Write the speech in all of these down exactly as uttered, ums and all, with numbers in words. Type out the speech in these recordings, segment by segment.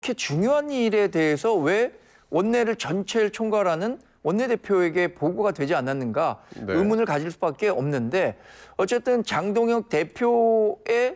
이렇게 중요한 일에 대해서 왜 원내를 전체를 총괄하는 원내대표에게 보고가 되지 않았는가 네. 의문을 가질 수밖에 없는데 어쨌든 장동혁 대표의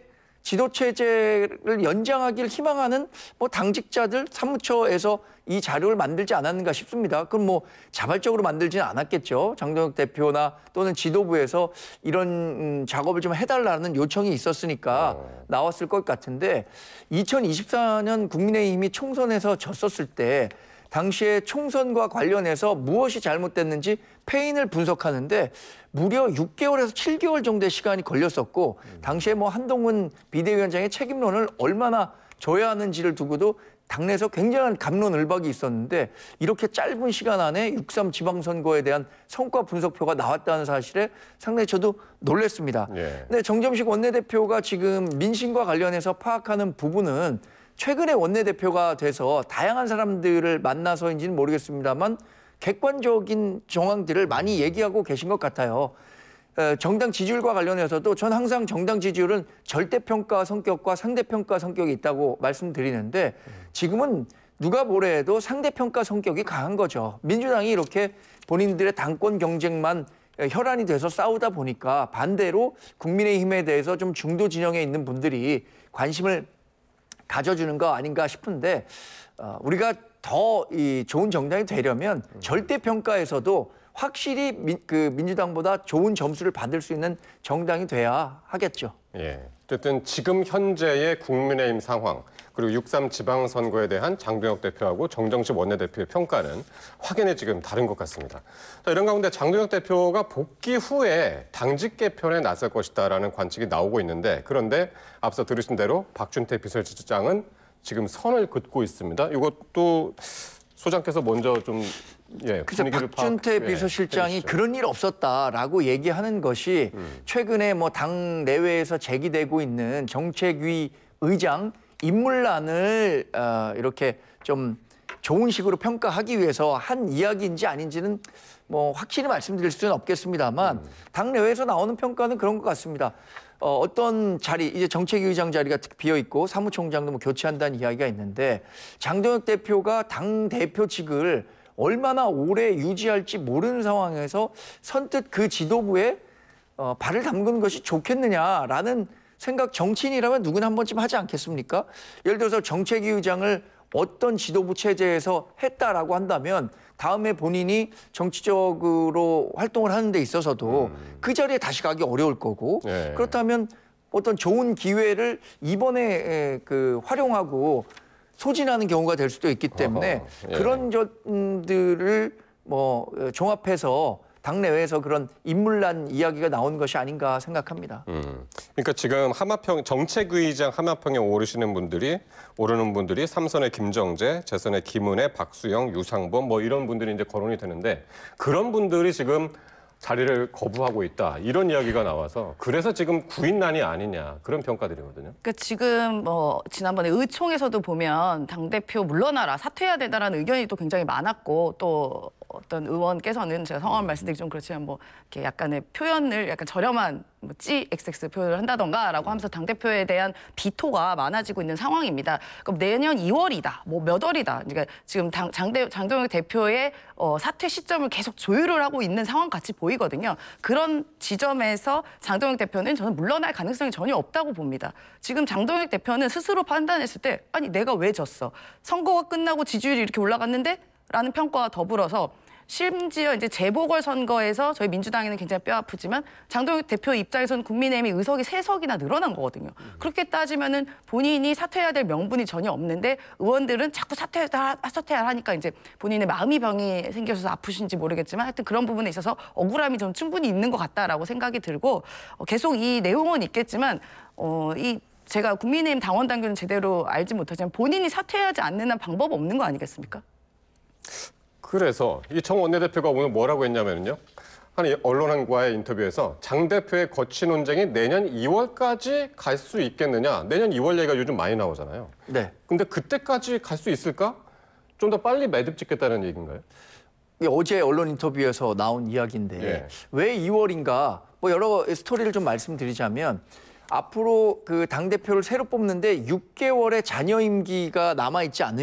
지도체제를 연장하기를 희망하는 뭐 당직자들 사무처에서 이 자료를 만들지 않았는가 싶습니다. 그럼 뭐 자발적으로 만들지는 않았겠죠. 장동혁 대표나 또는 지도부에서 이런 음, 작업을 좀 해달라는 요청이 있었으니까 어. 나왔을 것 같은데 이천이십사 년 국민의힘이 총선에서 졌었을 때 당시에 총선과 관련해서 무엇이 잘못됐는지 패인을 분석하는데 무려 육 개월에서 칠 개월 정도의 시간이 걸렸었고 당시에 뭐 한동훈 비대위원장의 책임론을 얼마나 져야 하는지를 두고도 당내에서 굉장한 갑론을박이 있었는데 이렇게 짧은 시간 안에 육 삼 지방선거에 대한 성과 분석표가 나왔다는 사실에 상당히 저도 놀랐습니다. 예. 근데 정점식 원내대표가 지금 민심과 관련해서 파악하는 부분은 최근에 원내대표가 돼서 다양한 사람들을 만나서인지는 모르겠습니다만 객관적인 정황들을 많이 얘기하고 계신 것 같아요. 정당 지지율과 관련해서도 전 항상 정당 지지율은 절대평가 성격과 상대평가 성격이 있다고 말씀드리는데 지금은 누가 뭐래도 상대평가 성격이 강한 거죠. 민주당이 이렇게 본인들의 당권 경쟁만 혈안이 돼서 싸우다 보니까 반대로 국민의힘에 대해서 좀 중도 진영에 있는 분들이 관심을 가져주는 거 아닌가 싶은데 어, 우리가 더 이 좋은 정당이 되려면 절대평가에서도 확실히 민, 그 민주당보다 좋은 점수를 받을 수 있는 정당이 돼야 하겠죠. 예. 어쨌든 지금 현재의 국민의힘 상황 그리고 육 삼 지방선거에 대한 장동혁 대표하고 정정식 원내대표의 평가는 확연히 지금 다른 것 같습니다. 자, 이런 가운데 장동혁 대표가 복귀 후에 당직 개편에 나설 것이다라는 관측이 나오고 있는데 그런데 앞서 들으신 대로 박준태 비서실장은 지금 선을 긋고 있습니다. 이것도 소장께서 먼저 좀 예, 그래서 분위기를 박준태 파악, 비서실장이 예, 그런 일 없었다라고 얘기하는 것이 음. 최근에 뭐 당 내외에서 제기되고 있는 정책위 의장 인물난을 어, 이렇게 좀 좋은 식으로 평가하기 위해서 한 이야기인지 아닌지는 뭐 확실히 말씀드릴 수는 없겠습니다만 음. 당 내외에서 나오는 평가는 그런 것 같습니다. 어, 어떤 자리, 이제 정책위 의장 자리가 비어 있고 사무총장도 뭐 교체한다는 이야기가 있는데 장동혁 대표가 당 대표직을 얼마나 오래 유지할지 모르는 상황에서 선뜻 그 지도부에 어, 발을 담그는 것이 좋겠느냐라는 생각, 정치인이라면 누구나 한 번쯤 하지 않겠습니까? 예를 들어서 정책위 의장을 어떤 지도부 체제에서 했다라고 한다면 다음에 본인이 정치적으로 활동을 하는 데 있어서도 음. 그 자리에 다시 가기 어려울 거고 네. 그렇다면 어떤 좋은 기회를 이번에 그 활용하고 소진하는 경우가 될 수도 있기 때문에 어허, 예. 그런 점들을 뭐 종합해서 당내외에서 그런 인물난 이야기가 나온 것이 아닌가 생각합니다. 음, 그러니까 지금 하마평 정책위의장 하마평에 오르시는 분들이 오르는 분들이 삼선의 김정재, 재선의 김은혜, 박수영, 유상범 뭐 이런 분들이 이제 거론이 되는데 그런 분들이 지금 자리를 거부하고 있다 이런 이야기가 나와서 그래서 지금 구인난이 아니냐 그런 평가들이거든요. 그러니까 지금 뭐 지난번에 의총에서도 보면 당대표 물러나라 사퇴해야 된다라는 의견이 또 굉장히 많았고 또 어떤 의원께서는 제가 성함을 말씀드리기 좀 그렇지만 뭐 이렇게 약간의 표현을 약간 저렴한 뭐 찌 엑스엑스 표현을 한다던가라고 하면서 당대표에 대한 비토가 많아지고 있는 상황입니다. 그럼 내년 이월이다, 뭐 몇 월이다. 그러니까 지금 당, 장대, 장동혁 대표의 어, 사퇴 시점을 계속 조율을 하고 있는 상황 같이 보이거든요. 그런 지점에서 장동혁 대표는 저는 물러날 가능성이 전혀 없다고 봅니다. 지금 장동혁 대표는 스스로 판단했을 때 아니 내가 왜 졌어? 선거가 끝나고 지지율이 이렇게 올라갔는데? 라는 평가와 더불어서 심지어 이제 재보궐선거에서 저희 민주당에는 굉장히 뼈아프지만 장동혁 대표 입장에서는 국민의힘이 의석이 세 석이나 늘어난 거거든요. 음. 그렇게 따지면은 본인이 사퇴해야 될 명분이 전혀 없는데 의원들은 자꾸 사퇴해야 사퇴해야 하니까 이제 본인의 마음이 병이 생겨서 아프신지 모르겠지만 하여튼 그런 부분에 있어서 억울함이 좀 충분히 있는 것 같다라고 생각이 들고 어, 계속 이 내용은 있겠지만 어, 이 제가 국민의힘 당원 당규는 제대로 알지 못하지만 본인이 사퇴하지 않는 한 방법 없는 거 아니겠습니까? 그래서 이 정 원내대표가 오늘 뭐라고 했냐면요. 한 언론과의 인터뷰에서 장 대표의 거취 논쟁이 내년 이월까지 갈 수 있겠느냐. 내년 이월 얘기가 요즘 많이 나오잖아요. 네. 근데 그때까지 갈 수 있을까? 좀 더 빨리 매듭 짓겠다는 얘기인가요? 어제 언론 인터뷰에서 나온 이야기인데 예. 왜 이월인가? 뭐 여러 스토리를 좀 말씀드리자면 앞으로 그 당대표를 새로 뽑는데 육 개월의 잔여 임기가 남아있지 않으면